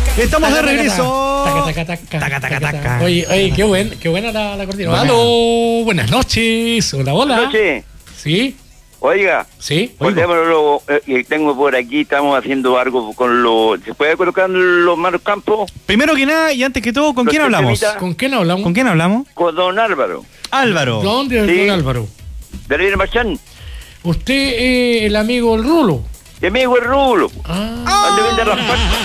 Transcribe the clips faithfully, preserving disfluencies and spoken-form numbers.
Estamos de regreso. Taca, taca, taca, Taca, taca, taca. Oye, oye, qué, buen, qué buena la, la cortina. Buena. Aló, buenas noches. Hola, hola. Buenas noches. ¿Sí? Oiga, ¿Sí? volvémoslo, eh, que tengo por aquí, estamos haciendo algo con los... ¿Se puede colocar los manos campos? Primero que nada y antes que todo, ¿con Los quién hablamos? sistemitas. ¿Con quién hablamos? ¿Con quién hablamos? Con don Álvaro, Álvaro. ¿Dónde, Sí. don Álvaro? de River Machán. Usted es el amigo del Rulo. De amigo el Rulo. Ah. ¿Dónde vende las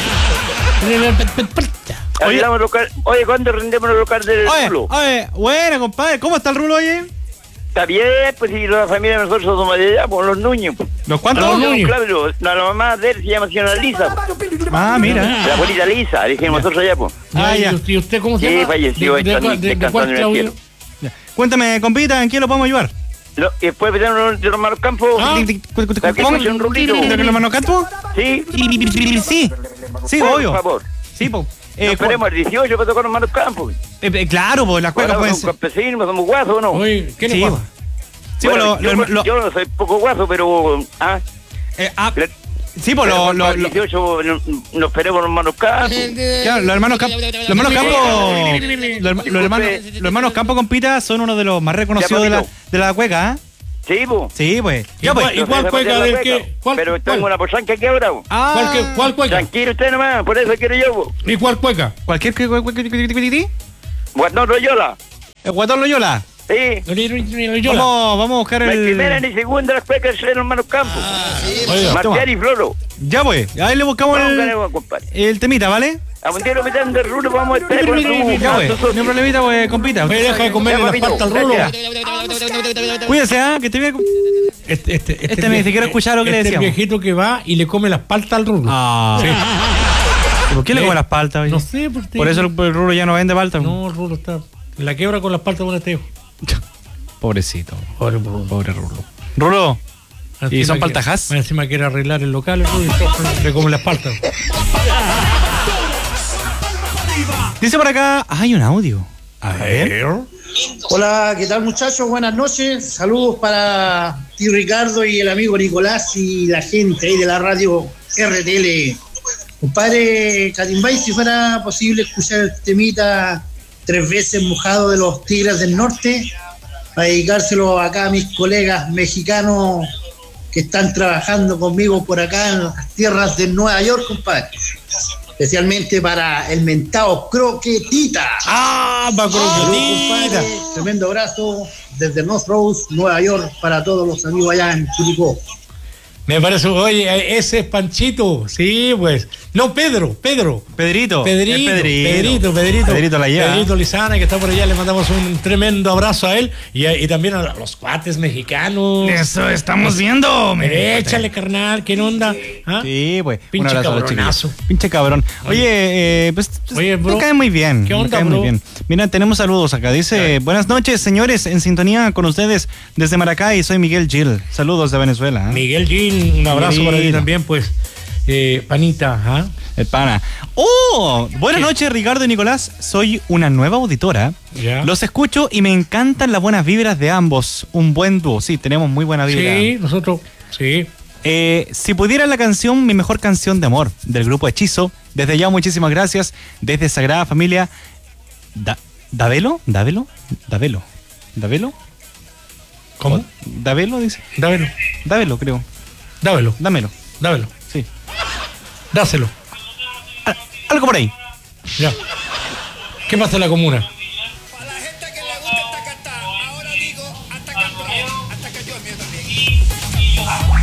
partes? Oye. Hablamos local. Oye, ¿cuándo rendemos los locales del Oye, Rulo? oye, buena, compadre. ¿Cómo está el Rulo, oye? Está bien, pues si la familia de nosotros somos de allá, pues los Nuños. ¿Los cuántos? No, no, Nuños. claro, la mamá de él se llama señora Lisa. Ah, mira. La abuelita Lisa, dijimos nosotros allá, pues. Ya, Ah, ¿y ya. usted- ¿Y usted cómo se Sí, llama? falleció, ¿De, de, está cuál- de- de descansando cuál en el Claudio? cielo. Ya. Cuéntame, compita, ¿en qué lo podemos ayudar? Lo- y después pedimos de los malos campos. Ah. ¿La que escuche un rulito? ¿De los manos canto? Sí, Sí. Sí, por obvio. favor. Sí, po. Eh, Eh, esperemos el dieciocho para tocar los malos campos. eh, eh, claro, pues las cuecas Ahora pueden somos ser. campesinos, somos guasos, ¿o no? Oye, ¿qué le Sí, pasa? po. Sí, Bueno, pues yo, lo- lo- yo lo- no soy poco guaso, pero... Ah, eh, ah, pero- sí, pues pero lo- para lo- el lo- dieciocho no, no esperemos los malos campos. claro, los hermanos Campo, los hermanos Campo, los, herma- los hermanos, los hermanos Campo compita son uno de los más reconocidos de la, de la cueca, ¿eh? Sí, pues. Sí, pues. ¿Y Ya, pues. cuál- y cuál cueca del que? ¿Cuál- Pero tengo cuál? una porchanca aquí ahora. po. Ah, ¿Cuál, que- cuál cueca? Tranquilo usted nomás, por eso quiero yo. po. ¿Y cuál cueca? Cualquier que el Guatón Royola. Guatón Loyola. Sí. Yola. Vamos, vamos a buscar No hay primera el. ni segunda las cuecas de los malos campos. Oiga, Marcial y Floro. Ya, pues. Ahí le buscamos Vamos, el, ganemos, compadre. el temita, ¿vale? A un tiro metiendo el rulo, vamos a esperar por Ya, pues. No hay problemita, pues, compita. me deja de comerle Ya, la papito, pasta al Rulo. gracias. Cuídese, ¿ah? Que te vea. Este, este, este, Este ni siquiera escuchaba lo que le este decíamos. viejito que va y le come las paltas al Rulo. Ah. ¿Por qué le come las paltas, oye? No sé, por qué. Por eso el, el Rulo ya no vende paltas. No, el Rulo está... La quebra con las paltas de un ateo. Pobrecito. Pobre Rulo. Pobre Rulo. Rulo. ¿Y Encima son que- paltajas? Encima quiere arreglar el local, el Rulo, y le come las paltas. Dice por acá, hay un audio. A ver. Hola, ¿qué tal muchachos? Buenas noches. Saludos para ti Ricardo y el amigo Nicolás y la gente ahí de la radio R T L. Compadre Catimbay, si fuera posible escuchar el temita Tres veces mojado de los Tigres del Norte, para dedicárselo acá a mis colegas mexicanos que están trabajando conmigo por acá en las tierras de Nueva York, compadre. Especialmente para el mentado Croquetita. ¡Ah, va Compadre, tremendo abrazo desde North Rose, Nueva York, para todos los amigos allá en Curicó. Me parece, oye, ese es Panchito. Sí, pues. No, Pedro, Pedro. Pedrito. Pedrito, el Pedrito, Pedrito. Pedrito la lleva. Pedrito Lizana, que está por allá, le mandamos un tremendo abrazo a él y, a- y también a los cuates mexicanos. Eso estamos viendo. me- Échale, carnal, ¿qué onda? ¿Ah? Sí, pues. Pinche un abrazo a los cabronazo. chiquillos. Pinche cabrón. Oye, eh, pues, pues, Oye, bro. me cae muy bien. ¿Qué me onda, cae bro? muy bien. Mira, tenemos saludos acá. Dice, buenas noches, señores, en sintonía con ustedes desde Maracay. Soy Miguel Gil. Saludos de Venezuela. ¿eh? Miguel Gin, un abrazo para ti Miguelito. también, pues. Eh, panita, ¿ah? El pana. ¡Oh! Buenas ¿Qué? noches, Ricardo y Nicolás. Soy una nueva auditora. Ya. Los escucho y me encantan las buenas vibras de ambos. Un buen dúo. Sí, tenemos muy buena vibra. Sí, nosotros, sí. Eh, si pudiera la canción, mi mejor canción de amor, del grupo Hechizo. Desde ya, muchísimas gracias. Desde Sagrada Familia. Da- ¿Davelo? ¿Davelo? ¿Davelo? ¿Davelo? ¿Cómo? ¿Davelo? Dice. Dávelo, Dávelo, creo. dávelo, Dámelo. dávelo. Sí. Dáselo. Al- algo por ahí. Ya. ¿Qué pasa en la comuna? Para la gente que le gusta esta canta, ahora digo hasta que el hasta que yo el mío también.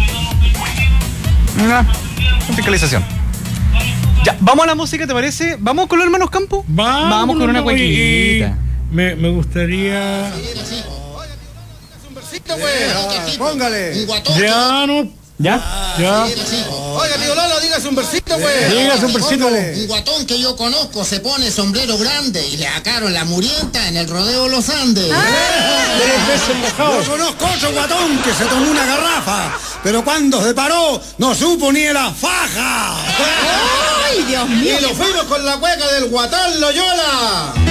Una musicalización. Ya, vamos a la música, ¿te parece? ¿Vamos con los hermanos Campo? Vamos, con una no, y- cuequita. Me, me gustaría. Un versito, güey. Póngale. Un guatón. Ya no. ¿Ya? Ya. Oiga, tío Lalo, dígase un versito, güey. Dígase un versito. Un guatón que yo conozco se pone sombrero grande y le sacaron la murienta en el rodeo Los Andes. Tres veces mojado. Yo conozco otro guatón que se tomó una garrafa, pero cuando se paró no supo ni de la faja. ¡Ay, Dios mío! Y lo fuimos con la cueca del guatán Loyola.